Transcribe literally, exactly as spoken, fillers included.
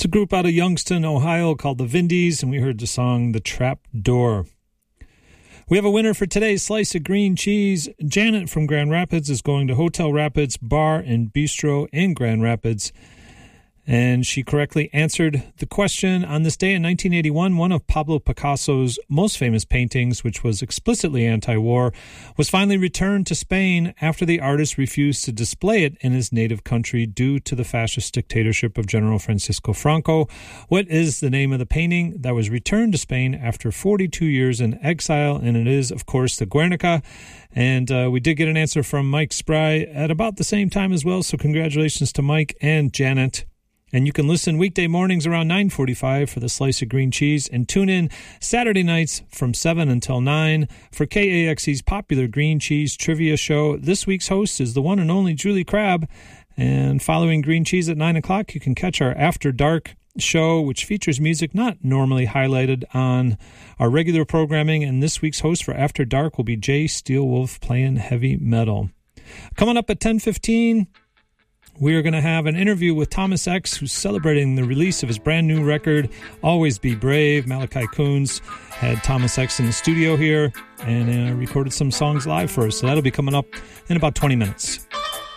a group out of Youngstown, Ohio called the Vindies, and we heard the song The Trap Door. We have a winner for today's Slice of Green Cheese. Janet from Grand Rapids is going to Hotel Rapids Bar and Bistro in Grand Rapids. And she correctly answered the question. On this day in nineteen eighty-one, one of Pablo Picasso's most famous paintings, which was explicitly anti-war, was finally returned to Spain after the artist refused to display it in his native country due to the fascist dictatorship of General Francisco Franco. What is the name of the painting that was returned to Spain after forty-two years in exile? And it is, of course, the Guernica. And uh, we did get an answer from Mike Spry at about the same time as well, so congratulations to Mike and Janet. And you can listen weekday mornings around nine forty-five for the Slice of Green Cheese, and tune in Saturday nights from seven until nine for K A X E's popular Green Cheese Trivia Show. This week's host is the one and only Julie Crabb. And following Green Cheese at nine o'clock, you can catch our After Dark show, which features music not normally highlighted on our regular programming. And this week's host for After Dark will be Jay Steelwolf playing heavy metal. Coming up at ten fifteen... we are going to have an interview with Thomas X, who's celebrating the release of his brand new record, Always Be Brave. Malachi Coons had Thomas X in the studio here and uh, recorded some songs live for us. So that'll be coming up in about twenty minutes.